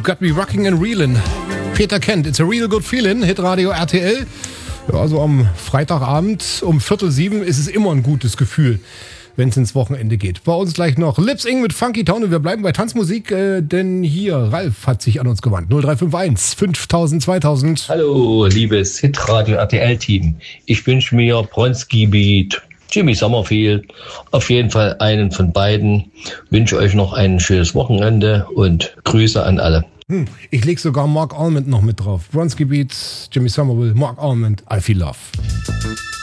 Got Me Rocking and Reelin'. Peter Kent, It's a Real Good Feeling, Hitradio RTL. Ja, also am Freitagabend um 6:45 ist es immer ein gutes Gefühl, wenn es ins Wochenende geht. Bei uns gleich noch Lips Ing mit Funky Town und wir bleiben bei Tanzmusik, denn hier, Ralf hat sich an uns gewandt. 0351 5000 2000. Hallo, liebes Hitradio RTL-Team. Ich wünsche mir Bronski Beat, Jimmy Summerfield, auf jeden Fall einen von beiden. Wünsche euch noch ein schönes Wochenende und Grüße an alle. Ich leg sogar Mark Almond noch mit drauf. Bronski Beat, Jimmy Somerville, Mark Almond, I Feel Love.